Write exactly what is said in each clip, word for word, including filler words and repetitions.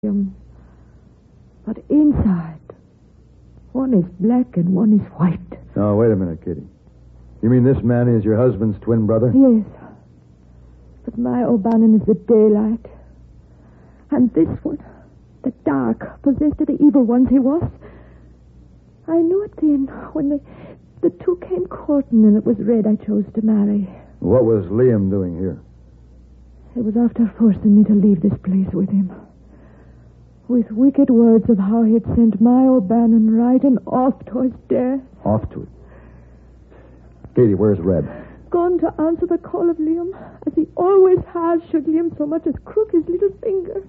him. But inside, one is black and one is white. Oh, wait a minute, Katie. You mean this man is your husband's twin brother? Yes. But my O'Bannon is the daylight. And this one, the dark, possessed of the evil ones he was. I knew it then, when they, the two came courting and it was Red I chose to marry. What was Liam doing here? It was after forcing me to leave this place with him. With wicked words of how he'd sent my O'Bannon riding off to his death. Off to it. Katie, where's Red? Gone to answer the call of Liam, as he always has, should Liam so much as crook his little finger.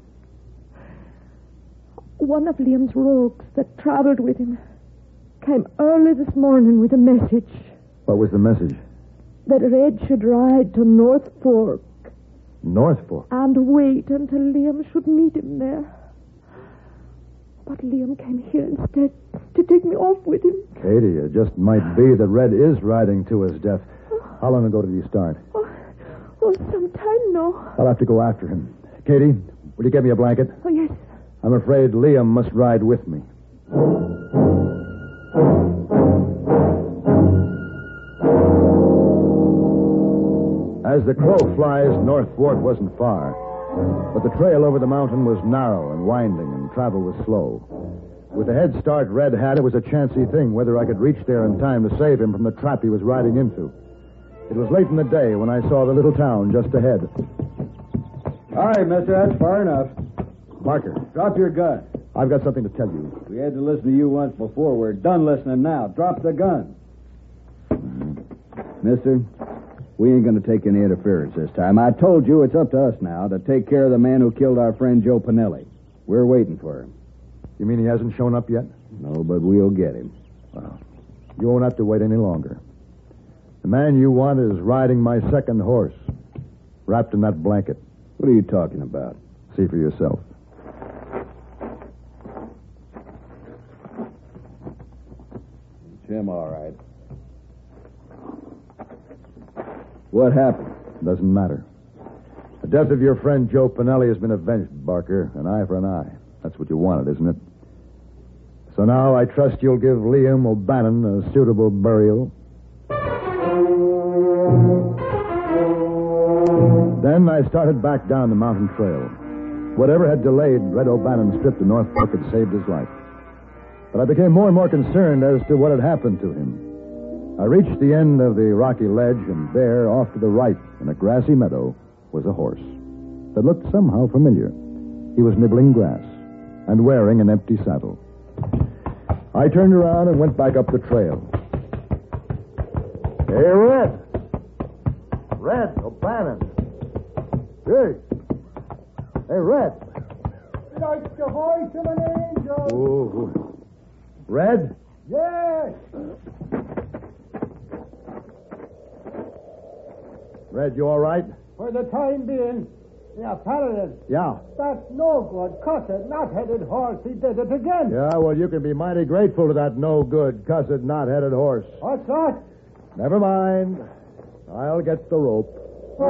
One of Liam's rogues that travelled with him came early this morning with a message. What was the message? That Red should ride to North Fork. North Fork? And wait until Liam should meet him there. But Liam came here instead to take me off with him. Katie, it just might be that Red is riding to his death. How long ago did he start? Oh, oh, some time now. I'll have to go after him. Katie, will you get me a blanket? Oh, yes. I'm afraid Liam must ride with me. As the crow flies, North Fork wasn't far. But the trail over the mountain was narrow and winding, and travel was slow. With the head start Red had, it was a chancy thing whether I could reach there in time to save him from the trap he was riding into. It was late in the day when I saw the little town just ahead. All right, mister, that's far enough. Barker. Drop your gun. I've got something to tell you. We had to listen to you once before. We're done listening now. Drop the gun. Mm-hmm. Mister, we ain't going to take any interference this time. I told you it's up to us now to take care of the man who killed our friend Joe Pinelli. We're waiting for him. You mean he hasn't shown up yet? No, but we'll get him. Well, you won't have to wait any longer. The man you want is riding my second horse, wrapped in that blanket. What are you talking about? See for yourself. It's him, all right. What happened? Doesn't matter. The death of your friend Joe Pinelli has been avenged, Barker. An eye for an eye. That's what you wanted, isn't it? So now I trust you'll give Liam O'Bannon a suitable burial. Then I started back down the mountain trail. Whatever had delayed Red O'Bannon's trip to North Fork had saved his life. But I became more and more concerned as to what had happened to him. I reached the end of the rocky ledge, and there, off to the right, in a grassy meadow, was a horse that looked somehow familiar. He was nibbling grass and wearing an empty saddle. I turned around and went back up the trail. Hey, Red! Red O'Bannon! Hey! Hey, Red! Like the voice of an angel. Oh, Red? Yes. Red, you all right? For the time being. Yeah, Paladin. Yeah. That's no good. Cussed, not-headed horse. He did it again. Yeah, well, you can be mighty grateful to that no-good, cussed, not-headed horse. What's that? Never mind. I'll get the rope.